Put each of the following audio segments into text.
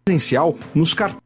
presencial nos cartões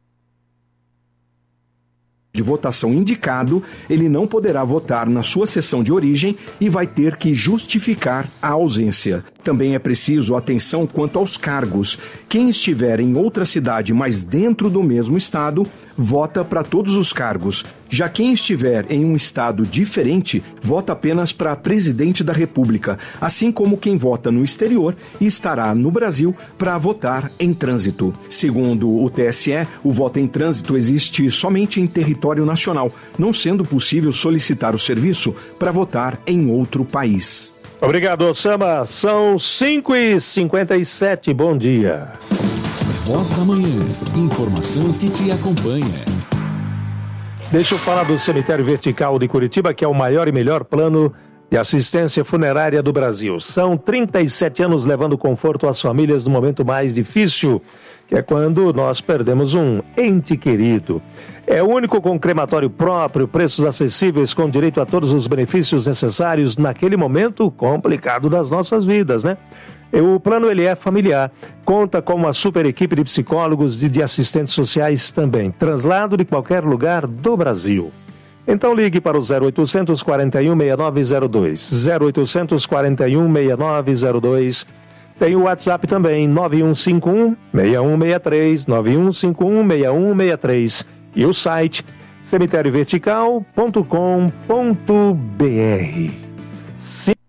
de votação indicado, ele não poderá votar na sua sessão de origem e vai ter que justificar a ausência. Também é preciso atenção quanto aos cargos. Quem estiver em outra cidade, mas dentro do mesmo estado, vota para todos os cargos. Já quem estiver em um estado diferente, vota apenas para presidente da República, assim como quem vota no exterior e estará no Brasil para votar em trânsito. Segundo o TSE, o voto em trânsito existe somente em território nacional, não sendo possível solicitar o serviço para votar em outro país. Obrigado, Osama. São 5h57. Bom dia. Voz da Manhã. Informação que te acompanha. Deixa eu falar do Cemitério Vertical de Curitiba, que é o maior e melhor plano de assistência funerária do Brasil. São 37 anos levando conforto às famílias no momento mais difícil, que é quando nós perdemos um ente querido. É o único com crematório próprio, preços acessíveis, com direito a todos os benefícios necessários naquele momento complicado das nossas vidas, né? O plano ele é familiar, conta com uma super equipe de psicólogos e de assistentes sociais também, translado de qualquer lugar do Brasil. Então ligue para o 0800 41 6902, 0800 41 6902. Tem o WhatsApp também, 9151 6163, 9151 6163. E o site cemitériovertical.com.br.